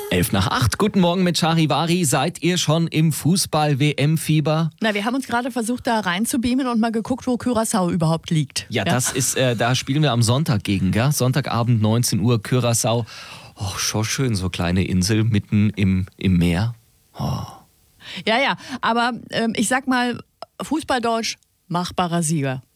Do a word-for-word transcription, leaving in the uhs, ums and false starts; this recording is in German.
Elf nach acht. Guten Morgen mit Charivari. Seid ihr schon im Fußball-W M-Fieber? Na, wir haben uns gerade versucht, da reinzubeamen und mal geguckt, wo Curaçao überhaupt liegt. Ja, ja. das ist, äh, da spielen wir am Sonntag gegen, gell? Sonntagabend, neunzehn Uhr, Curaçao. Oh, schon schön, so kleine Insel mitten im, im Meer. Oh. Ja, ja, aber ähm, ich sag mal, Fußballdeutsch, machbarer Sieger.